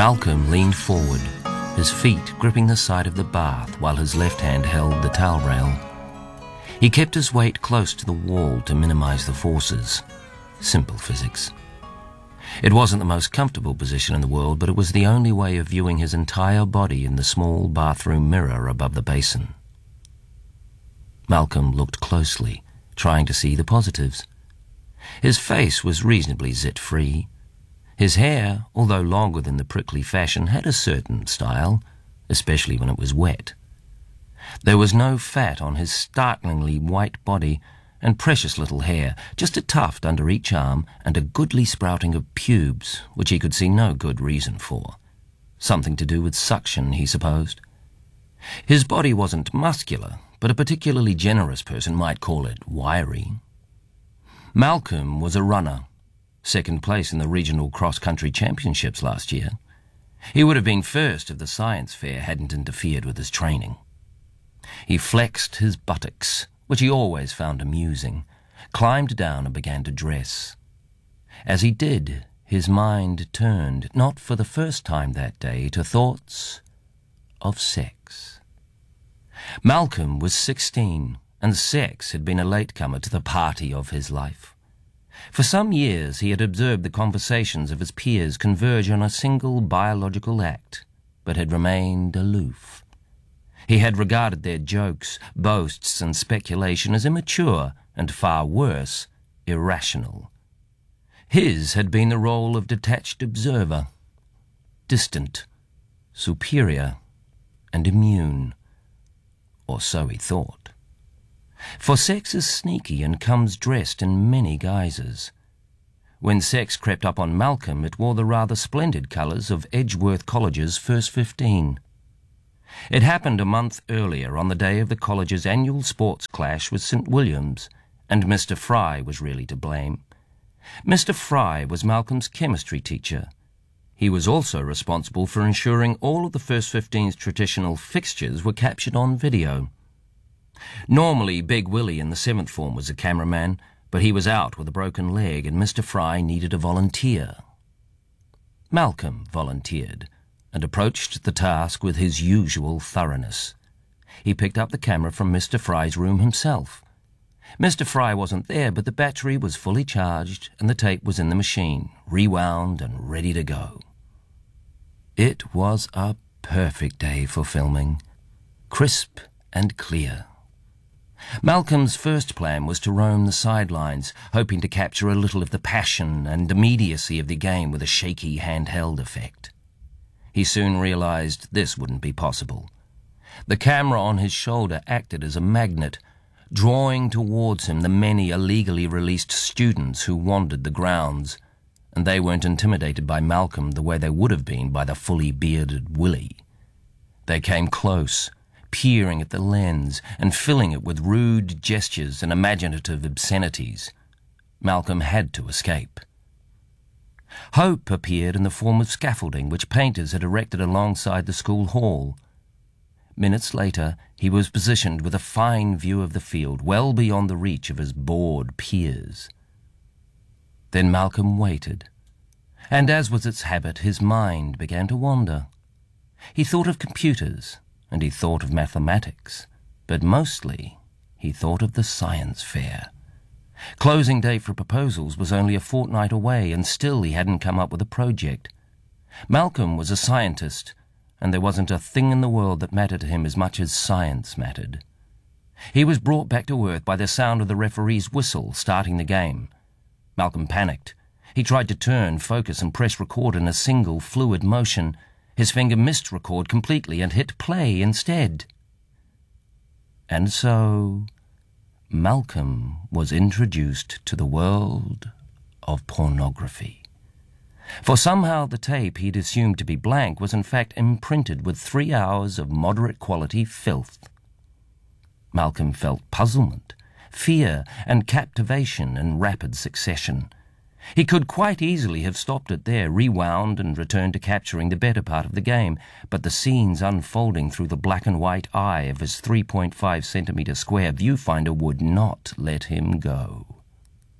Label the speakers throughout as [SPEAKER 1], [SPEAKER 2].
[SPEAKER 1] Malcolm leaned forward, his feet gripping the side of the bath while his left hand held the towel rail. He kept his weight close to the wall to minimize the forces. Simple physics. It wasn't the most comfortable position in the world, but it was the only way of viewing his entire body in the small bathroom mirror above the basin. Malcolm looked closely, trying to see the positives. His face was reasonably zit-free. His hair, although longer than the prickly fashion, had a certain style, especially when it was wet. There was no fat on his startlingly white body, and precious little hair, just a tuft under each arm and a goodly sprouting of pubes, which he could see no good reason for. Something to do with suction, he supposed. His body wasn't muscular, but a particularly generous person might call it wiry. Malcolm was a runner, second place in the regional cross-country championships last year. He would have been first if the science fair hadn't interfered with his training. He flexed his buttocks, which he always found amusing, climbed down and began to dress. As he did, his mind turned, not for the first time that day, to thoughts of sex. Malcolm was 16, and sex had been a latecomer to the party of his life. For some years he had observed the conversations of his peers converge on a single biological act, but had remained aloof. He had regarded their jokes, boasts, and speculation as immature and, far worse, irrational. His had been the role of detached observer, distant, superior, and immune. Or so he thought. For sex is sneaky and comes dressed in many guises. When sex crept up on Malcolm, it wore the rather splendid colours of Edgeworth College's First 15. It happened a month earlier on the day of the college's annual sports clash with St. William's, and Mr. Fry was really to blame. Mr. Fry was Malcolm's chemistry teacher. He was also responsible for ensuring all of the First 15's traditional fixtures were captured on video. Normally, Big Willie in the 7th form was a cameraman, but he was out with a broken leg and Mr. Fry needed a volunteer. Malcolm volunteered and approached the task with his usual thoroughness. He picked up the camera from Mr. Fry's room himself. Mr. Fry wasn't there, but the battery was fully charged and the tape was in the machine, rewound and ready to go. It was a perfect day for filming, crisp and clear. Malcolm's first plan was to roam the sidelines, hoping to capture a little of the passion and immediacy of the game with a shaky handheld effect. He soon realized this wouldn't be possible. The camera on his shoulder acted as a magnet, drawing towards him the many illegally released students who wandered the grounds, and they weren't intimidated by Malcolm the way they would have been by the fully bearded Willie. They came close, peering at the lens and filling it with rude gestures and imaginative obscenities. Malcolm had to escape. Hope appeared in the form of scaffolding which painters had erected alongside the school hall. Minutes later, he was positioned with a fine view of the field, well beyond the reach of his bored peers. Then Malcolm waited, and as was its habit, his mind began to wander. He thought of computers, and he thought of mathematics, but mostly he thought of the science fair. Closing day for proposals was only a fortnight away, and still he hadn't come up with a project. Malcolm was a scientist, and there wasn't a thing in the world that mattered to him as much as science mattered. He was brought back to earth by the sound of the referee's whistle starting the game. Malcolm panicked. He tried to turn, focus, and press record in a single fluid motion. His finger missed record completely and hit play instead. And so Malcolm was introduced to the world of pornography. For somehow the tape he'd assumed to be blank was in fact imprinted with 3 hours of moderate quality filth. Malcolm felt puzzlement, fear, and captivation in rapid succession. He could quite easily have stopped it there, rewound and returned to capturing the better part of the game, but the scenes unfolding through the black and white eye of his 3.5-centimetre square viewfinder would not let him go.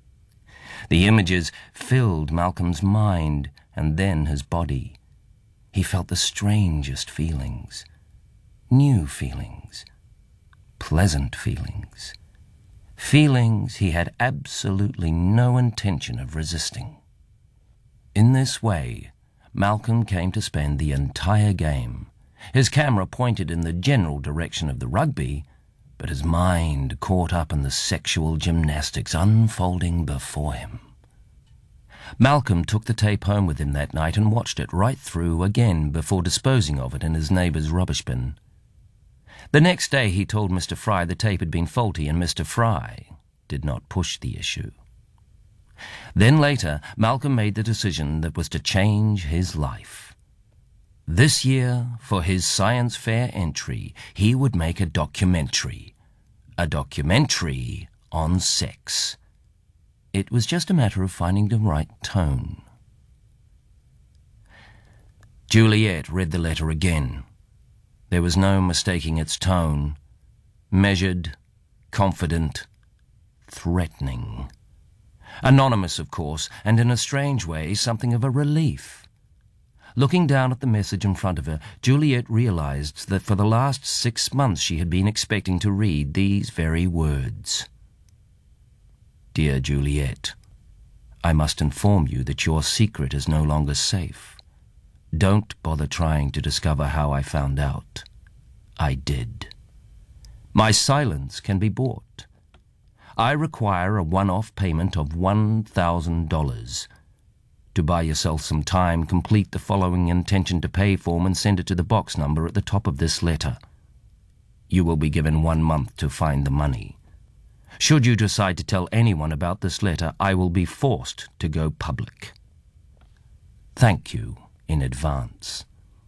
[SPEAKER 1] The images filled Malcolm's mind and then his body. he felt the strangest feelings, new feelings, pleasant feelings, feelings he had absolutely no intention of resisting. In this way, Malcolm came to spend the entire game, his camera pointed in the general direction of the rugby, but his mind caught up in the sexual gymnastics unfolding before him. Malcolm took the tape home with him that night and watched it right through again before disposing of it in his neighbour's rubbish bin. The next day he told Mr. Fry the tape had been faulty, and Mr. Fry did not push the issue. Then later, Malcolm made the decision that was to change his life. This year, for his science fair entry, he would make a documentary on sex. It was just a matter of finding the right tone. Juliet read the letter again. There was no mistaking its tone. Measured, confident, threatening. Anonymous, of course, and in a strange way something of a relief. Looking down at the message in front of her, Juliet realized that for the last 6 months she had been expecting to read these very words. Dear Juliet, I must inform you that your secret is no longer safe. Don't bother trying to discover how I found out. I did. My silence can be bought. I require a one-off payment of $1,000. To buy yourself some time, complete the following intention to pay form and send it to the box number at the top of this letter. You will be given 1 month to find the money. Should you decide to tell anyone about this letter, I will be forced to go public. Thank you in advance.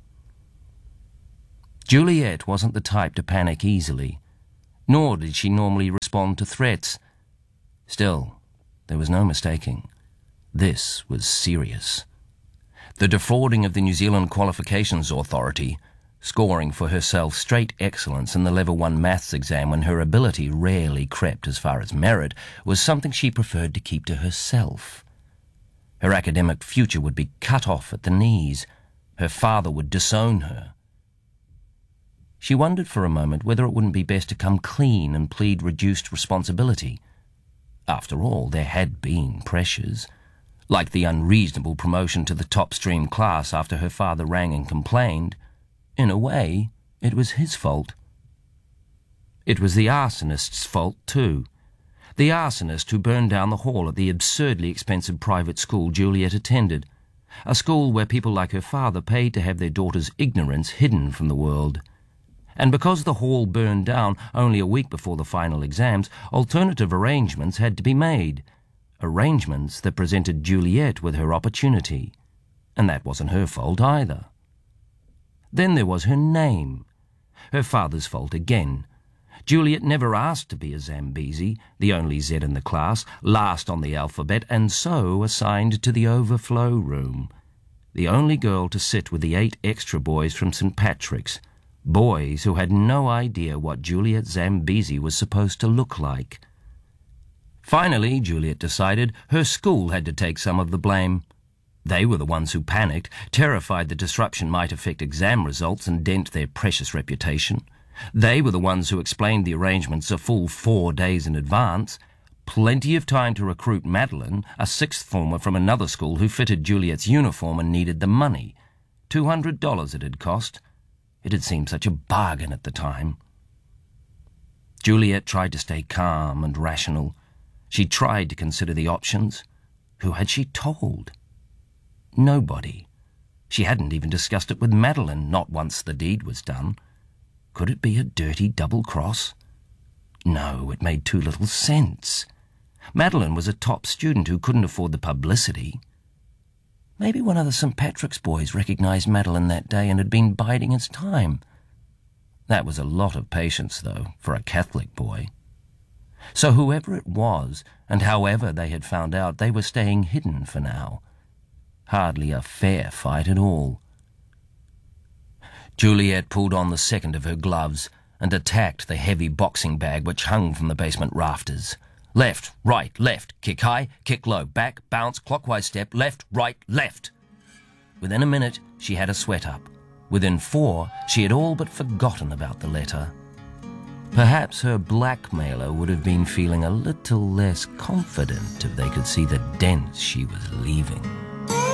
[SPEAKER 1] Juliet wasn't the type to panic easily, nor did she normally respond to threats. Still, there was no mistaking. This was serious. The defrauding of the New Zealand Qualifications Authority, scoring for herself straight excellence in the Level 1 maths exam when her ability rarely crept as far as merit, was something she preferred to keep to herself. Her academic future would be cut off at the knees. Her father would disown her. She wondered for a moment whether it wouldn't be best to come clean and plead reduced responsibility. After all, there had been pressures, like the unreasonable promotion to the top stream class after her father rang and complained. In a way, it was his fault. It was the arsonist's fault, too. The arsonist who burned down the hall at the absurdly expensive private school Juliet attended, a school where people like her father paid to have their daughter's ignorance hidden from the world. And because the hall burned down only a week before the final exams, alternative arrangements had to be made. Arrangements that presented Juliet with her opportunity. And that wasn't her fault either. Then there was her name. Her father's fault again. Juliet never asked to be a Zambezi, the only Z in the class, last on the alphabet, and so assigned to the overflow room. The only girl to sit with the 8 extra boys from St. Patrick's, boys who had no idea what Juliet Zambezi was supposed to look like. Finally, Juliet decided, her school had to take some of the blame. They were the ones who panicked, terrified the disruption might affect exam results and dent their precious reputation. They were the ones who explained the arrangements a full 4 days in advance. Plenty of time to recruit Madeline, a 6th former from another school who fitted Juliet's uniform and needed the money. $200 it had cost. It had seemed such a bargain at the time. Juliet tried to stay calm and rational. She tried to consider the options. Who had she told? Nobody. She hadn't even discussed it with Madeline, not once the deed was done. Could it be a dirty double-cross? No, it made too little sense. Madeline was a top student who couldn't afford the publicity. Maybe one of the St. Patrick's boys recognized Madeline that day and had been biding its time. That was a lot of patience, though, for a Catholic boy. So whoever it was, and however they had found out, they were staying hidden for now. Hardly a fair fight at all. Juliet pulled on the second of her gloves and attacked the heavy boxing bag which hung from the basement rafters. Left, right, left, kick high, kick low, back, bounce, clockwise step, left, right, left. Within a minute, she had a sweat up. Within 4, she had all but forgotten about the letter. Perhaps her blackmailer would have been feeling a little less confident if they could see the dents she was leaving.